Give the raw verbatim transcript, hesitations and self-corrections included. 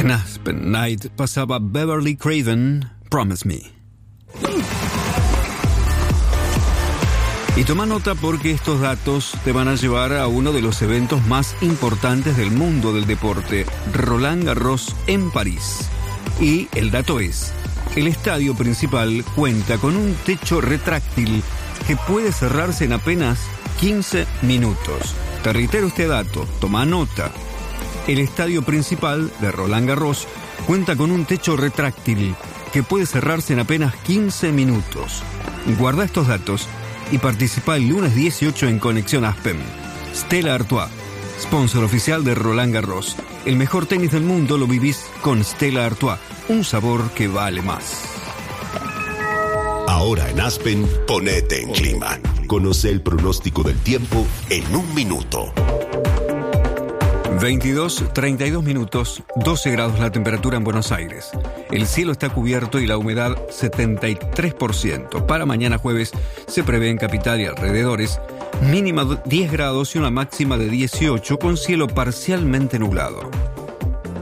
En Aspen Night pasaba Beverly Craven, Promise Me. Y toma nota porque estos datos te van a llevar a uno de los eventos más importantes del mundo del deporte, Roland Garros en París. Y el dato es, el estadio principal cuenta con un techo retráctil que puede cerrarse en apenas quince minutos. Te reitero este dato, toma nota. El estadio principal de Roland Garros cuenta con un techo retráctil que puede cerrarse en apenas quince minutos. Guarda estos datos y participa el lunes dieciocho en Conexión Aspen. Stella Artois, sponsor oficial de Roland Garros. El mejor tenis del mundo lo vivís con Stella Artois, un sabor que vale más. Ahora en Aspen, ponete en clima. Conoce el pronóstico del tiempo en un minuto. veintidós, treinta y dos minutos, doce grados la temperatura en Buenos Aires. El cielo está cubierto y la humedad setenta y tres por ciento. Para mañana jueves se prevé en Capital y alrededores mínima diez grados y una máxima de dieciocho con cielo parcialmente nublado.